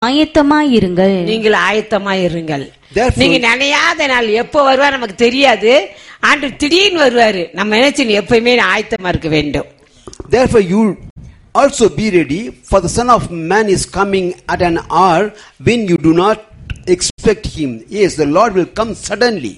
ஆயத்தமாயிருங்கள். நீங்கள் ஆயத்தமாயிருங்கள். நீங்க நினையாத நாள் எப்போ வருவார் நமக்கு தெரியாது. ஆண்டவர் திடீர்னு வருவாரு. நம்ம நினைச்சு எப்பயுமே ஆயத்தமா இருக்க வேண்டும். Therefore you also be ready, for the Son of Man is coming at an hour when you do not expect him. Yes, the Lord will come suddenly.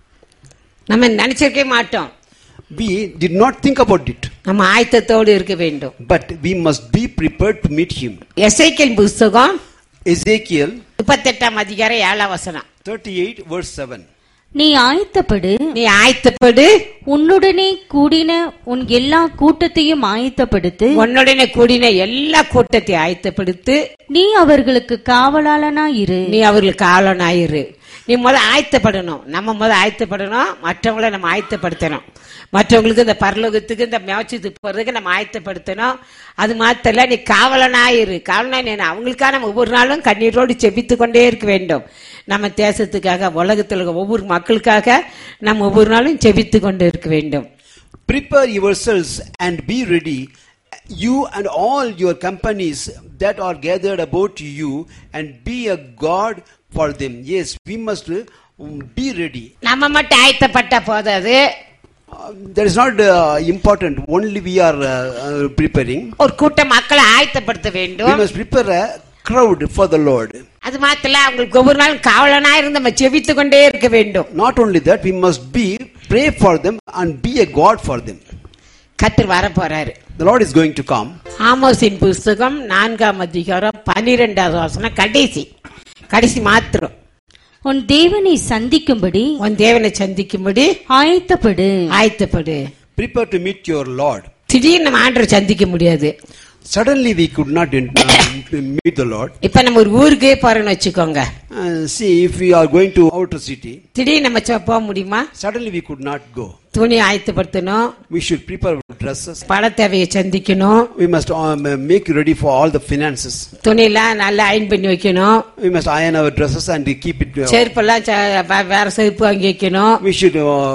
நம்ம நினைச்சிருக்கவே மாட்டோம். We did not think about it. நம்ம ஆயத்தத்தோடு இருக்க வேண்டும். But we must be prepared to meet him. எசேக்கியேல் புத்தகம் Ezekiel 38 அதிகாரம் 7 வசனம். 38 verse 7. நீ ஆயத்தப்படு, நீ ஆயத்தப்படு, உன்னுடனே கூடின உன் எல்லா கூட்டத்தையும் ஆயத்தப்படுத்து, உன்னுடனே கூடின எல்லா கூட்டத்தை ஆயத்தப்படுத்து, நீ அவர்களுக்கு காவலாளனாயிரு. நீ அவர்களுக்கு காவலனாயிரு. நீ ஆயத்தப்படணும். நம்ம ஆயத்தப்படணும். மற்றவங்களை நம்ம ஆயத்தப்படுத்தணும். மற்றவங்களுக்கு இந்த பரலோகத்துக்கு இந்த மேட்சத்துக்கு போறதுக்கு நம்ம ஆயத்தப்படுத்தணும். அது மாத்திர நீ காவலனாயிரு. காவலனாய் அவங்களுக்காக நம்ம ஒவ்வொரு நாளும் கண்ணீரோடு செபித்து கொண்டே இருக்க வேண்டும். நம்ம தேசத்துக்காக, உலகத்தில் ஒவ்வொரு மக்களுக்காக நம்ம ஒவ்வொரு நாளும் செபித்து கொண்டு இருக்க வேண்டும். Prepare yourselves and be ready, you and all your companies that are gathered about you, and be a God for them. Yes, we must be ready. நம்ம மட்டும் ஆயத்தப்பட்ட போதாது. That is not important. Only we are preparing. ஒரு கூட்ட மக்களை ஆயத்தப்படுத்த வேண்டும். We must prepare a crowd for the Lord. அது மாத்திர அவங்களுக்கு ஒவ்வொரு நாளும் காவலனா இருந்து நம்ம செபித்து கொண்டே இருக்க வேண்டும். Not only that, we must pray for them and be a God for them. கர்த்தர் வர போறாரு. The Lord is going to come. ஆமோஸின் புத்தகம் 4 அதிகாரம் 12 வசனம் கடைசி மாத்திரம். உன் தேவனை சந்திக்கும்படி, உன் தேவனை சந்திக்கும்படி ஆயத்தப்படு. Prepare to meet your Lord. திடீர்னு நம்ம ஆண்டவரை சந்திக்க முடியாது. Suddenly we could not meet the Lord. இப்ப நம்ம ஒரு ஊருக்கே போறோம்னு வச்சுக்கோங்க. See, if we are going to outer city, திடீர்னு நம்ம போக முடியுமா? suddenly we could not go. துணி ஆயத்தப்படுத்தணும். We should prepare dresses. பண தேவையை சந்திக்கணும். We must make ready for all the finances. துணியெல்லாம் நல்லா அயன் பண்ணி வைக்கணும். We must iron our dresses and keep it. செருப்பெல்லாம் வேற செருப்பு வாங்கி வைக்கணும். We should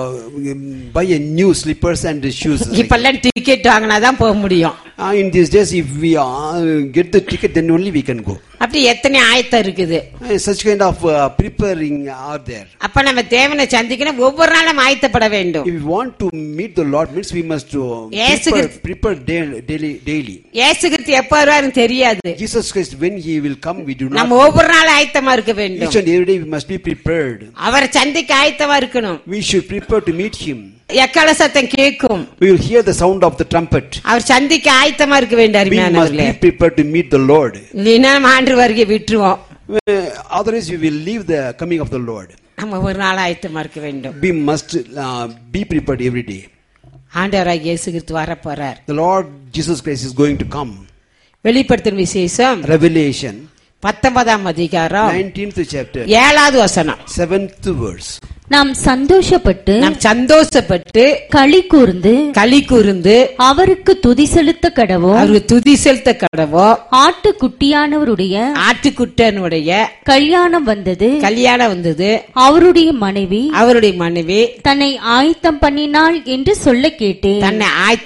buy a new slippers and shoes. இப்பெல்லாம் டிக்கெட் வாங்கினாதான் போக முடியும். In these days, if we get the ticket, then only we can go. அப்படி எத்தனை ஆயத்தம் இருக்குது. Such kind of preparing are there. அப்ப நம்ம தேவனை சந்திக்கணும். ஒவ்வொரு நாளும் ஆயத்தப்பட வேண்டும். If we want to meet the Lord, means we must prepare daily. இயேசு கிறிஸ்து எப்ப வருவாருன்னு தெரியாது. Jesus Christ, when he will come, we do not. நம்ம ஒவ்வொரு நாளும் ஆயத்தமா இருக்க வேண்டும். Each and every day we must be prepared. அவரை சந்திக்க ஆயத்தமா இருக்கணும். We should prepare to meet him. எக்காள சத்தம் கேட்கும். We will hear the sound of the trumpet. அவர் சந்திக்க ஆயத்தமா இருக்க வேண்டும். அருமையானவர்களே, we must be prepared to meet the Lord. இல்லைன்னா ஆண்டவர் வருகை விட்டுருவோம். Otherwise we will leave the coming of the Lord. நம்ம ஒரு நாள் ஆயத்தமா இருக்க வேண்டும். We must be prepared every day. ஆண்டவராகிய இயேசு கிறிஸ்து வர போறார். The Lord Jesus Christ is going to come. வெளிப்படுத்தின விசேஷம் Revelation 19 அதிகாரம் 19th chapter 7வது வசனம் 7th verse. நாம் சந்தோஷப்பட்டு களி கூர்ந்து அவருக்கு துதி செலுத்த கடவோ. ஆட்டுக்குட்டியானவருடைய கல்யாணம் வந்தது. அவருடைய மனைவி தன்னை ஆயத்தம் பண்ணினாள் என்று சொல்ல கேட்டேன்.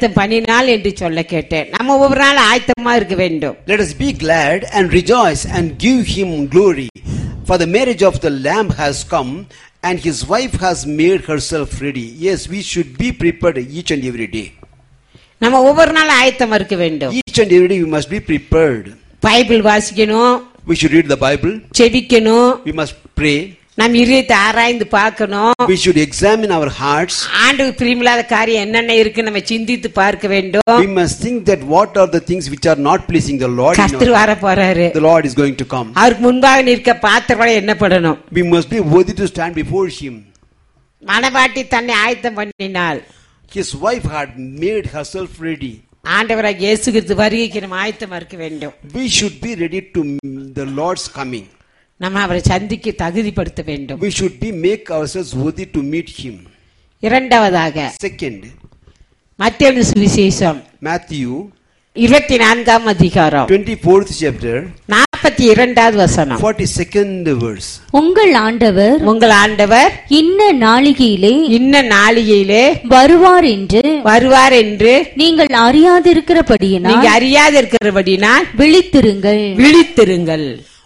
நம்ம ஒவ்வொரு நாள் ஆயத்தமா இருக்க வேண்டும். Let us be glad and rejoice and give him glory, for the marriage of the Lamb has come, and his wife has made herself ready. Yes, we should be prepared each and every day. நம்ம ஒவ்வொரு நாள் ஆயத்தமா இருக்க வேண்டும். Each and every day we must be prepared. Bible வாசிக்கணும். We should read the Bible. ஜெபிக்கணும். We must pray. நாம் இதயத்தை ஆராய்ந்து பார்க்கணும். We should examine our hearts. ஆண்டவருக்கு பிரியமில்லாத காரியம் என்னென்ன இருக்கு நம்ம சிந்தித்து பார்க்க வேண்டும். We must think that what are the things which are not pleasing the Lord. கர்த்தர் வர போறாரு. The Lord is going to come. அவருக்கு முன்பாக நிற்க பாத்திரப்பட எண்ணப்படணும். We must be worthy to stand before him. மணவாட்டி தன்னை ஆயத்தம் பண்ணினாள். His wife had made herself ready. ஆண்டவராகிய இயேசு கிறிஸ்து வருகைக்கு நாம் ஆயத்தமா இருக்க வேண்டும். We should be ready to the Lord's coming. நம்ம அவரை சந்திக்க தகுதிப்படுத்த வேண்டும். We should make ourselves worthy to meet him. இரண்டாவதாக Second, மத்தேயு சுவிசேஷம் Matthew 24 அதிகாரம் 24th chapter 42வது வசனம் 42nd verse. உங்கள் ஆண்டவர் இன்ன நாளிகையிலே வருவார் என்று நீங்கள் அறியாதிருக்கிறபடியினால் விழித்திருங்கள்.